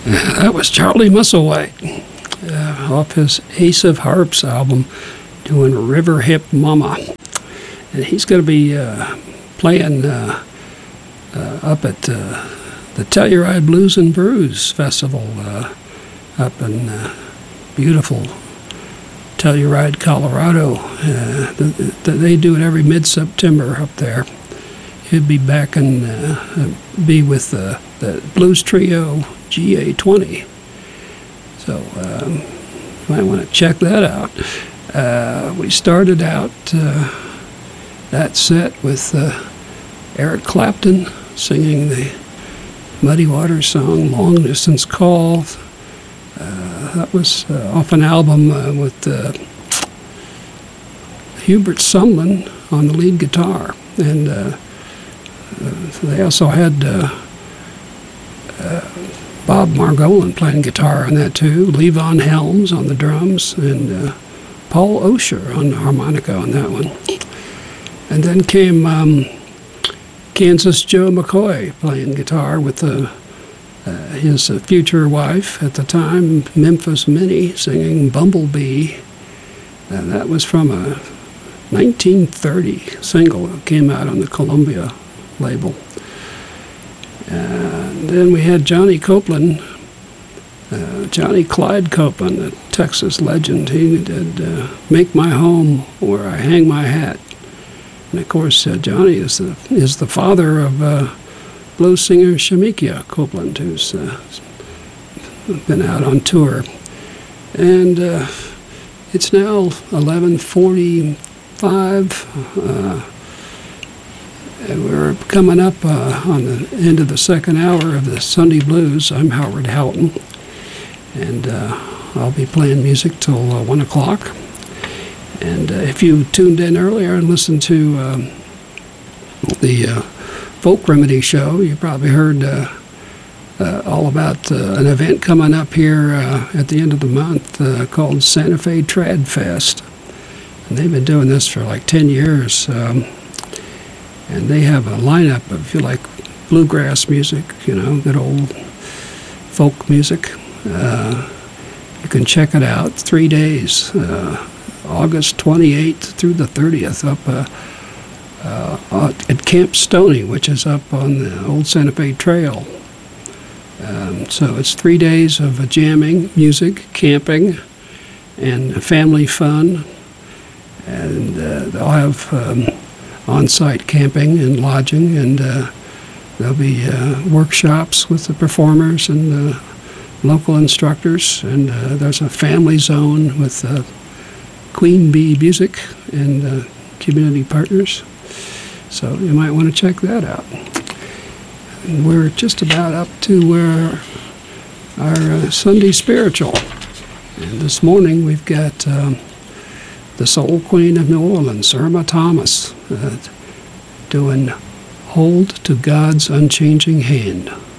That was Charlie Musselwhite off his Ace of Harps album, doing River Hip Mama. And he's going to be playing up at the Telluride Blues and Brews Festival up in beautiful Telluride, Colorado. They do it every mid-September up there. He'll be back and be with the blues trio GA20. So you might want to check that out. We started out that set with Eric Clapton singing the Muddy Waters song, Long Distance Call. That was off an album with Hubert Sumlin on the lead guitar. And they also had Bob Margolin playing guitar on that too, Levon Helms on the drums, and Paul Osher on the harmonica on that one. And then came Kansas Joe McCoy playing guitar with his future wife at the time, Memphis Minnie, singing Bumblebee. And that was from a 1930 single that came out on the Columbia label. And then we had Johnny Copeland, Johnny Clyde Copeland, a Texas legend. He did Make My Home Where I Hang My Hat. And of course, Johnny is the father of blues singer Shemekia Copeland, who's been out on tour. And it's now 11:45. And we're coming up on the end of the second hour of the Sunday Blues. I'm Howard Houghton, and I'll be playing music till 1 o'clock. And if you tuned in earlier and listened to the Folk Remedy show, you probably heard all about an event coming up here at the end of the month called Santa Fe Trad Fest. And they've been doing this for like 10 years. And they have a lineup of, if you like, bluegrass music, good old folk music. You can check it out. 3 days, August 28th through the 30th, up at Camp Stoney, which is up on the old Santa Fe Trail. So it's 3 days of jamming, music, camping, and family fun. And they'll have on-site camping and lodging, and there'll be workshops with the performers and local instructors, and there's a family zone with Queen Bee Music and community partners. So you might want to check that out. And we're just about up to our Sunday Spiritual. And this morning we've got the Soul Queen of New Orleans, Irma Thomas, doing Hold to God's Unchanging Hand.